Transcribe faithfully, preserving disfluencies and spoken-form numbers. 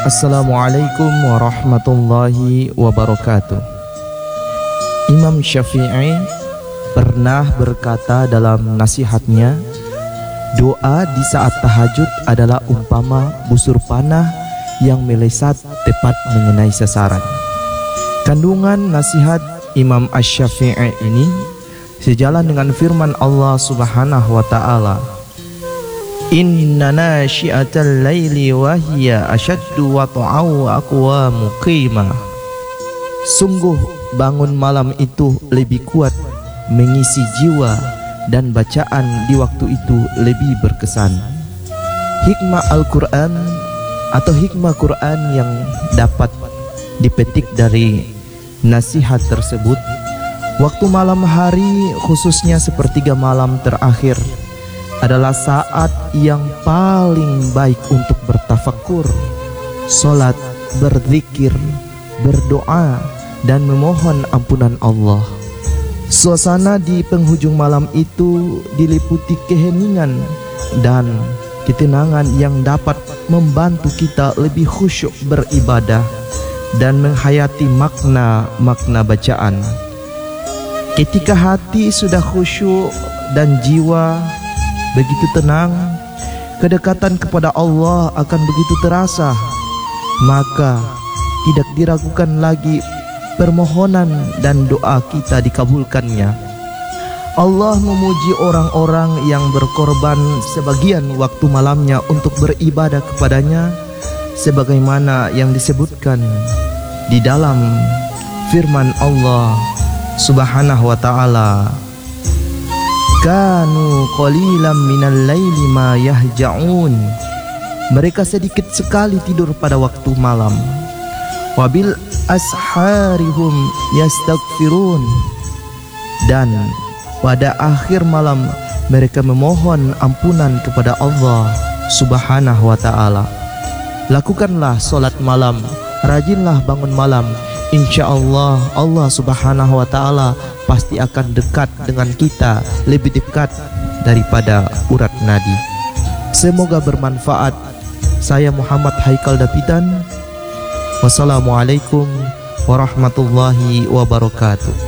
Assalamualaikum warahmatullahi wabarakatuh. Imam Syafi'i pernah berkata dalam nasihatnya, doa di saat tahajud adalah umpama busur panah yang melesat tepat mengenai sasaran. Kandungan nasihat Imam Asy-Syafi'i ini sejalan dengan firman Allah Subhanahu wa taala, Inna nasyi'atal laili wa hiya asyaddu wata'aw wa aqwamu qimah. Sungguh bangun malam itu lebih kuat mengisi jiwa dan bacaan di waktu itu lebih berkesan. Hikmah Al-Quran atau hikmah Quran yang dapat dipetik dari nasihat tersebut, waktu malam hari khususnya sepertiga malam terakhir adalah saat yang paling baik untuk bertafakur, salat, berzikir, berdoa, dan memohon ampunan Allah. Suasana di penghujung malam itu diliputi keheningan dan ketenangan yang dapat membantu kita lebih khusyuk beribadah dan menghayati makna-makna bacaan. Ketika hati sudah khusyuk dan jiwa begitu tenang, kedekatan kepada Allah akan begitu terasa, maka tidak diragukan lagi permohonan dan doa kita dikabulkannya. Allah memuji orang-orang yang berkorban sebagian waktu malamnya untuk beribadah kepadanya, sebagaimana yang disebutkan di dalam firman Allah Subhanahu wa ta'ala, Kanu qalilan minal laili ma yahja'un. Mereka sedikit sekali tidur pada waktu malam. Wabil asharihum yastaghfirun. Dan pada akhir malam mereka memohon ampunan kepada Allah Subhanahu wa ta'ala. Lakukanlah solat malam, rajinlah bangun malam. Insya Allah Allah Subhanahu wa ta'ala pasti akan dekat dengan kita, lebih dekat daripada urat nadi. Semoga bermanfaat. Saya Muhammad Haikal Dapitan. Wassalamualaikum warahmatullahi wabarakatuh.